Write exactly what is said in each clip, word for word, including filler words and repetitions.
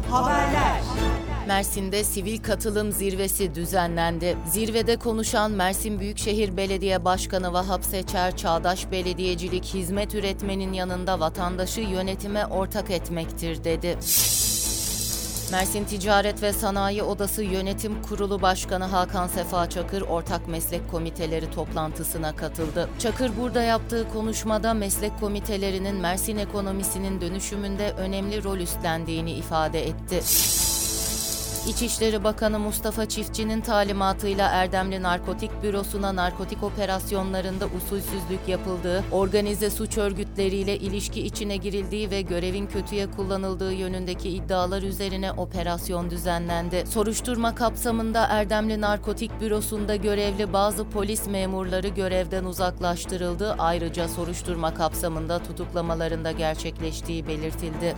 Haberler. Mersin'de sivil katılım zirvesi düzenlendi. Zirvede konuşan Mersin Büyükşehir Belediye Başkanı Vahap Seçer, çağdaş belediyecilik hizmet üretmenin yanında vatandaşı yönetime ortak etmektir dedi. Mersin Ticaret ve Sanayi Odası Yönetim Kurulu Başkanı Hakan Sefa Çakır, ortak meslek komiteleri toplantısına katıldı. Çakır burada yaptığı konuşmada meslek komitelerinin Mersin ekonomisinin dönüşümünde önemli rol üstlendiğini ifade etti. İçişleri Bakanı Mustafa Çiftçi'nin talimatıyla Erdemli Narkotik Bürosu'na narkotik operasyonlarında usulsüzlük yapıldığı, organize suç örgütleriyle ilişki içine girildiği ve görevin kötüye kullanıldığı yönündeki iddialar üzerine operasyon düzenlendi. Soruşturma kapsamında Erdemli Narkotik Bürosu'nda görevli bazı polis memurları görevden uzaklaştırıldı. Ayrıca soruşturma kapsamında tutuklamalarında gerçekleştiği belirtildi.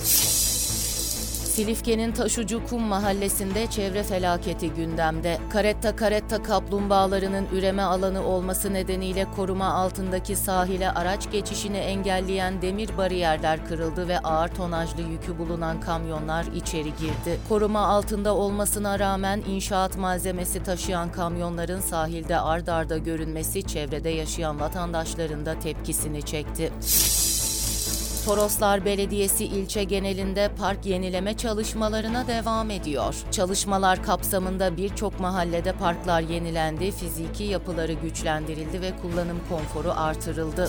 Silifke'nin Taşucukum mahallesinde çevre felaketi gündemde. Karetta karetta kaplumbağalarının üreme alanı olması nedeniyle koruma altındaki sahile araç geçişini engelleyen demir bariyerler kırıldı ve ağır tonajlı yükü bulunan kamyonlar içeri girdi. Koruma altında olmasına rağmen inşaat malzemesi taşıyan kamyonların sahilde ard arda görünmesi çevrede yaşayan vatandaşların da tepkisini çekti. Toroslar Belediyesi ilçe genelinde park yenileme çalışmalarına devam ediyor. Çalışmalar kapsamında birçok mahallede parklar yenilendi, fiziki yapıları güçlendirildi ve kullanım konforu artırıldı.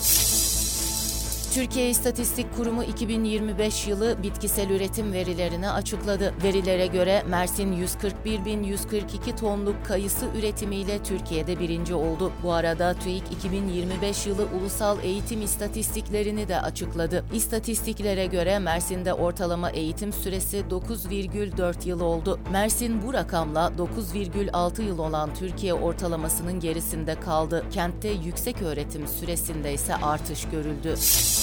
Türkiye İstatistik Kurumu iki bin yirmi beş yılı bitkisel üretim verilerini açıkladı. Verilere göre Mersin yüz kırk bir bin yüz kırk iki tonluk kayısı üretimiyle Türkiye'de birinci oldu. Bu arada TÜİK iki bin yirmi beş yılı ulusal eğitim istatistiklerini de açıkladı. İstatistiklere göre Mersin'de ortalama eğitim süresi dokuz virgül dört yıl oldu. Mersin bu rakamla dokuz virgül altı yıl olan Türkiye ortalamasının gerisinde kaldı. Kentte yüksek öğretim süresinde ise artış görüldü.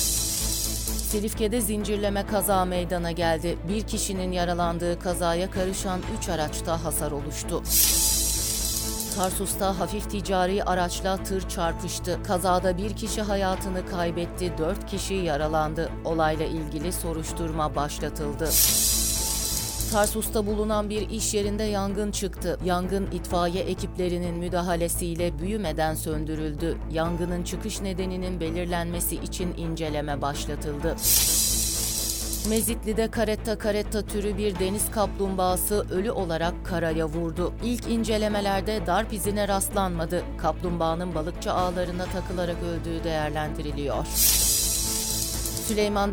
Silifke'de zincirleme kaza meydana geldi. Bir kişinin yaralandığı kazaya karışan üç araçta hasar oluştu. Tarsus'ta hafif ticari araçla tır çarpıştı. Kazada bir kişi hayatını kaybetti, dört kişi yaralandı. Olayla ilgili soruşturma başlatıldı. Tarsus'ta bulunan bir iş yerinde yangın çıktı. Yangın itfaiye ekiplerinin müdahalesiyle büyümeden söndürüldü. Yangının çıkış nedeninin belirlenmesi için inceleme başlatıldı. Mezitli'de karetta karetta türü bir deniz kaplumbağası ölü olarak karaya vurdu. İlk incelemelerde darp izine rastlanmadı. Kaplumbağanın balıkçı ağlarına takılarak öldüğü değerlendiriliyor. Süleyman